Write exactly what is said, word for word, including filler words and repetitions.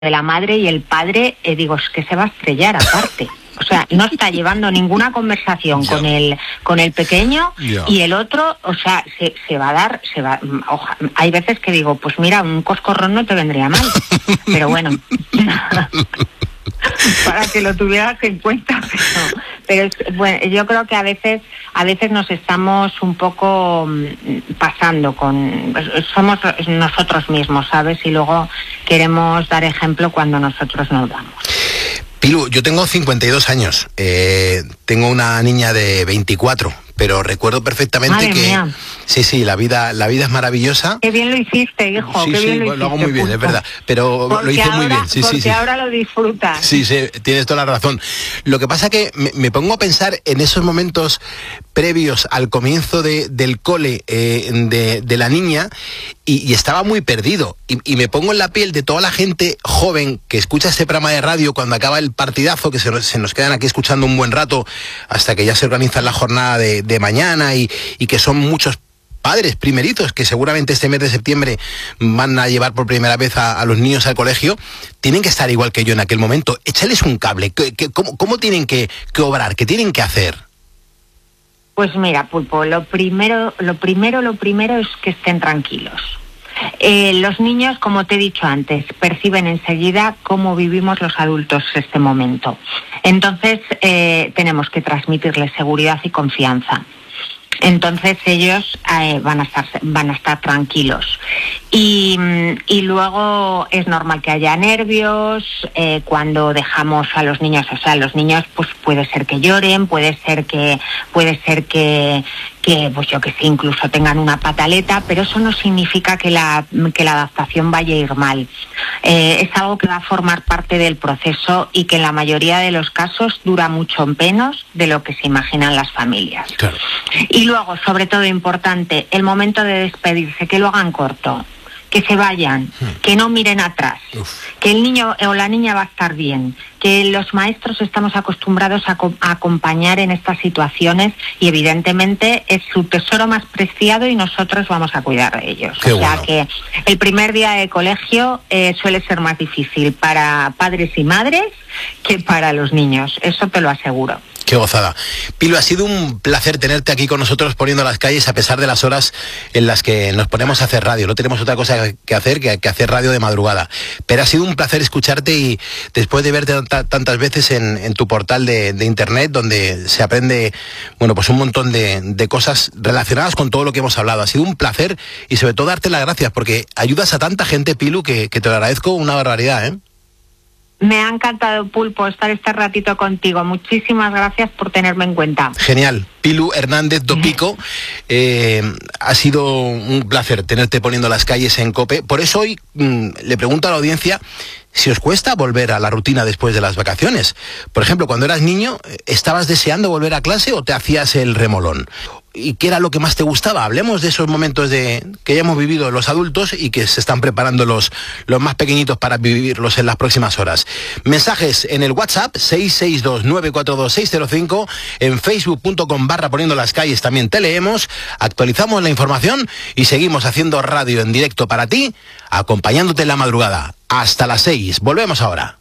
de la madre y el padre, eh, digo, es que se va a estrellar aparte. O sea, no está llevando ninguna conversación con el con el pequeño yeah. y el otro, o sea, se, se va a dar, se va. Oja, hay veces que digo, pues mira, un coscorrón no te vendría mal, pero bueno, para que lo tuvieras en cuenta. Pero, pero es, bueno, yo creo que a veces a veces nos estamos un poco pasando con, somos nosotros mismos, ¿sabes? Y luego queremos dar ejemplo cuando nosotros nos damos. Pilu, yo tengo cincuenta y dos años, eh, tengo una niña de veinticuatro, pero recuerdo perfectamente Madre que mía. sí, sí, la vida, la vida es maravillosa. Qué bien lo hiciste, hijo. Sí, qué sí, bien lo, lo hiciste, hago muy bien, punto. es verdad, pero Porque lo hice ahora, muy bien. Sí, porque sí, sí. ahora lo disfrutas. Sí, sí, tienes toda la razón. Lo que pasa que me, me pongo a pensar en esos momentos previos al comienzo de, del cole eh, de, de la niña y, y estaba muy perdido. Y, y me pongo en la piel de toda la gente joven que escucha este programa de radio cuando acaba el partidazo, que se nos, se nos quedan aquí escuchando un buen rato hasta que ya se organiza la jornada de, de mañana y, y que son muchos padres primeritos que seguramente este mes de septiembre van a llevar por primera vez a, a los niños al colegio, tienen que estar igual que yo en aquel momento. Échales un cable. ¿Qué, qué, cómo, ¿Cómo tienen que, que obrar? ¿Qué tienen que hacer? Pues mira, Pulpo, lo primero, lo primero, lo primero es que estén tranquilos. Eh, los niños, como te he dicho antes, perciben enseguida cómo vivimos los adultos este momento. Entonces, eh, tenemos que transmitirles seguridad y confianza. Entonces ellos eh, van a estar van a estar tranquilos y, y luego es normal que haya nervios eh, cuando dejamos a los niños, o sea, los niños pues puede ser que lloren, puede ser que puede ser que que pues yo que sé, incluso tengan una pataleta, pero eso no significa que la que la adaptación vaya a ir mal. Eh, es algo que va a formar parte del proceso y que en la mayoría de los casos dura mucho menos de lo que se imaginan las familias. Claro. Y luego, sobre todo importante, el momento de despedirse, que lo hagan corto, que se vayan, hmm. que no miren atrás, Uf. que el niño o la niña va a estar bien, que los maestros estamos acostumbrados a, a acompañar en estas situaciones y evidentemente es su tesoro más preciado y nosotros vamos a cuidar de ellos. Qué o sea bueno. que el primer día de colegio eh, suele ser más difícil para padres y madres que para los niños, eso te lo aseguro. Qué gozada. Pilu, ha sido un placer tenerte aquí con nosotros poniendo las calles a pesar de las horas en las que nos ponemos a hacer radio. No tenemos otra cosa que hacer que, que hacer radio de madrugada. Pero ha sido un placer escucharte y después de verte t- tantas veces en, en tu portal de, de internet donde se aprende, bueno, pues un montón de, de cosas relacionadas con todo lo que hemos hablado. Ha sido un placer y sobre todo darte las gracias porque ayudas a tanta gente, Pilu, que, que te lo agradezco una barbaridad, ¿eh? Me ha encantado, Pulpo, estar este ratito contigo. Muchísimas gracias por tenerme en cuenta. Genial. Pilu Hernández Dopico, eh, ha sido un placer tenerte poniendo las calles en COPE. Por eso hoy mmm, le pregunto a la audiencia si os cuesta volver a la rutina después de las vacaciones. Por ejemplo, cuando eras niño, ¿estabas deseando volver a clase o te hacías el remolón? ¿Y qué era lo que más te gustaba? Hablemos de esos momentos de que ya hemos vivido los adultos y que se están preparando los, los más pequeñitos para vivirlos en las próximas horas. Mensajes en el WhatsApp seis seis dos nueve cuatro dos seis cero cinco, en facebook punto com barra poniendo las calles también te leemos, actualizamos la información y seguimos haciendo radio en directo para ti, acompañándote en la madrugada. Hasta las seis. Volvemos ahora.